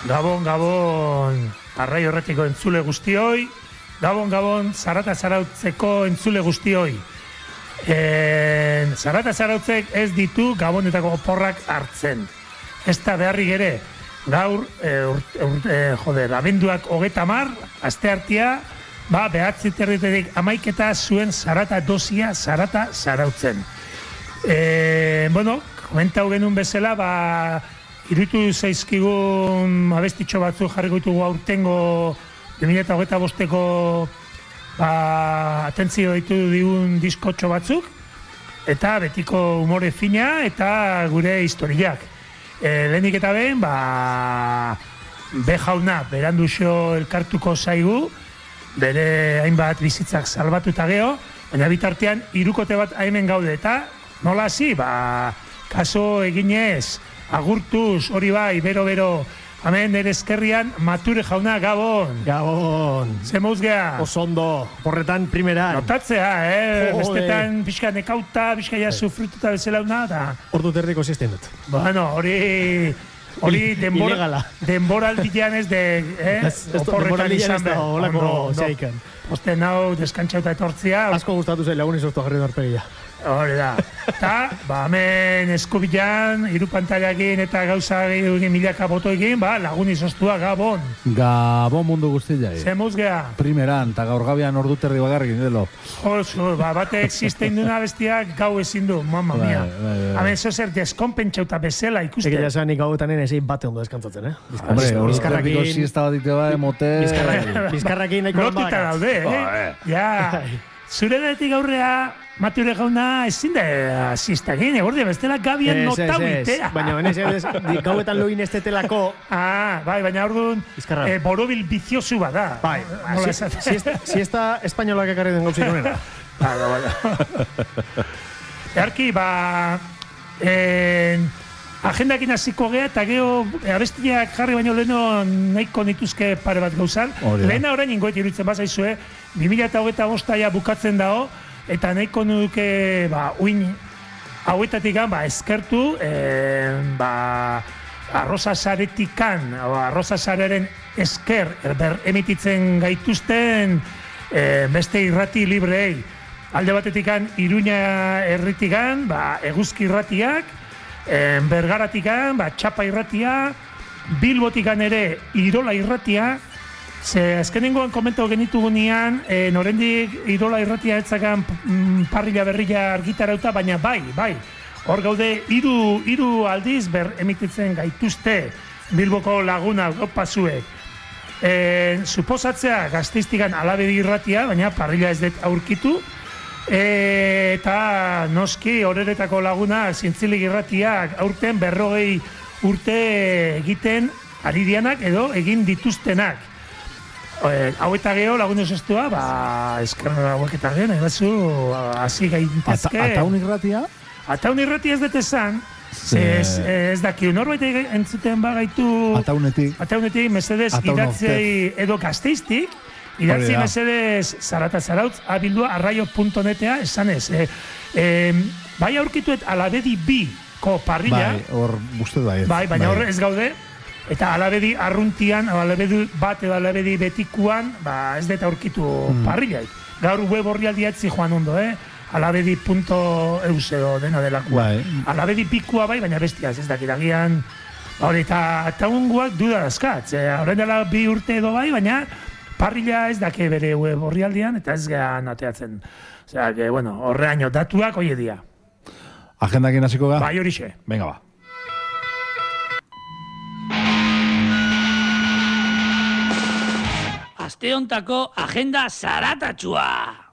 Gabon, arrai horretiko entzule guztioi. Gabon, Zarata Zarautzeko entzule guztioi. Zarata Zarautzek ez ditu Gabonetako oporrak hartzen. Ez da beharrik ere, gaur, abenduak 30, asteartea, behatzi territetik 11 zuen Zarata dosia Zarata Zarautzen. Komentau genuen bezala, iruditu zaizkigun abestitxo batzuk jarriko ditugu aurtengo 2025ko atentzio ditu digun diskotxo batzuk, eta betiko umore fina eta gure historiak. Lehenik eta behin, be jauna beranduxo elkartuko zaigu, bere hainbat bizitzak salbatuta geho, baina bitartean hirukote bat hemen gaude eta nola hasi, kaso eginez, agurtuz, hori bai, bero, hemen ere eskerrian, Mature jauna, Gabon. Ze mauzgea? Osondo, porretan primeran. Notatzea, bestetan pixka nekauta, pixka ja sufrituta bezalauna, eta... Ordu terriko zizten dut. Bueno, hori denboraldian ez oporretan izan behar. Olako zeikan. Posten hau deskantxauta etortzia. Asko gustatu zen lagun izortu jarri dorpegia. Hori da. Eta, hemen eskubilan, hiru pantailakin eta gauza egin milaka boto egin, lagun izostua Gabon. Gabon mundu guztiai. Ze muzgea? Primeran, eta gaur gabian ordu terdi bagarrik indelo. Batek existen duna bestiak gau ezin du, mamma mia. Hemen zozer deskonpentsauta bezala ikusten. Eke jasan nik gauetan ezein bate ondo deskantzatzen, Hombre, ordu terdiko siesta bat ite emote... Bizkarrakin nahiko lotita daude, Ja, zure detik aurrea, Mature jauna ezin da asista egin, egordia, bestela gabian notau itea. Baina, gauetan loin ez tetelako... baina orduan, borobil biziosu bada. Siesta espainolak ekarri den gauzik onera. Earki, agendakin hasiko gea, eta geho abestiak jarri baino leheno nahiko nituzke pare bat gauzan. Lehena orain ingoet iruditzen bazaizue, 2025 bukatzen dao, eta nahiko nuke, uin hauetatik eskertu, Arroza Saretikan, Arroza Sareren esker emititzen gaituzten beste irrati librei. Alde batetikan Iruña herritikan, Eguzki irratiak, Bergaratikan, Txapa irratia, Bilbotikan ere Irola irratia. Ze azkenengoan komentau genitugunean, norendik Irola irratia etzakan parrilla berrilla argitarauta, baina bai. Hor gaude, hiru aldiz emititzen gaituzte Bilboko laguna pazuek. Suposatzea Gasteiztikan Alabedi irratia, baina parrilla ez dut aurkitu. Eta noski horeretako laguna Zientzilik irratiak aurten 40 urte egiten ari dianak edo egin dituztenak. Hau eta geho lagun osestua, eskerra hauek eta geho, nahi batzu, hasi gaintezke. Ataun irratia? Ataun irratia ez dut esan, ez dakiu, norbait entzuten bagaitu... Ataunetik, mesedez, idatzei edo Gasteiztik, idatzi mesedez Zarata Zarautz, abildua arraio.netea, esan ez. Bai aurkituet Alabedi 2ko parrilla. Bai, hor guztet bai. Bai, baina hor ez gaude. Eta Alabedi arruntian, Alabedi bat edo Alabedi betikuan, ez dut aurkitu parrillaik. Gaur web horrialdia etzi joan ondo, alabedi.eus edo dena delakua. Alabedi pikua bai, baina bestiaz, ez dakitagian. Hori, eta unguak duda dazkat. Horren dela 2 urte edo bai, baina parrilla ez dake bere web horrialdian, eta ez gehan ateatzen. Osea, horreaino datuak hoie dia. Agendakin hasiko ga? Bai, horixe. Venga, ba. Aste hontako agenda zaratatxua.